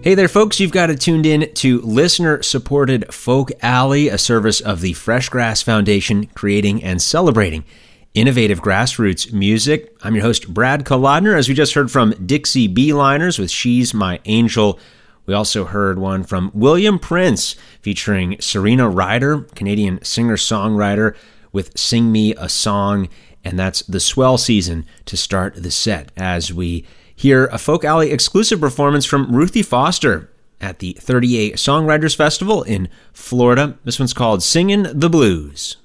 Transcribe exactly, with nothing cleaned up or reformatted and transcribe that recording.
Hey there, folks. You've got it tuned in to listener-supported Folk Alley, a service of the Fresh Grass Foundation, creating and celebrating innovative grassroots music. I'm your host, Brad Kolodner, as we just heard from Dixie Beeliners with She's My Angel. We also heard one from William Prince featuring Serena Ryder, Canadian singer-songwriter, with Sing Me a Song, and that's the swell season to start the set as we hear a Folk Alley exclusive performance from Ruthie Foster at the thirty-eight Songwriters Festival in Florida. This one's called Singin' the Blues.